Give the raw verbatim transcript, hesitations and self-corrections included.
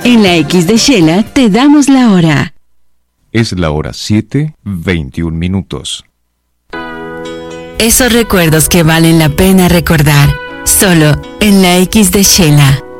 En la X de Shela te damos la hora. Es la hora siete, veintiún minutos. Esos recuerdos que valen la pena recordar, solo en la X de Shela.